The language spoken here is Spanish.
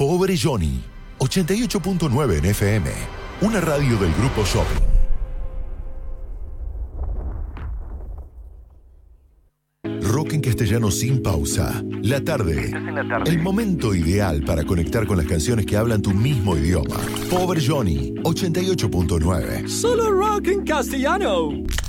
Pobre Johnny, 88.9 en FM, una radio del Grupo Shopping. Rock en castellano sin pausa. La tarde. El momento ideal para conectar con las canciones que hablan tu mismo idioma. Pobre Johnny, 88.9. Solo rock en castellano.